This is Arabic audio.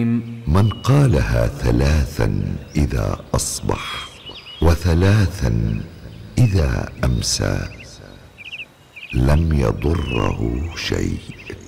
من قالها ثلاثا إذا أصبح وثلاثا إذا أمسى لم يضره شيء.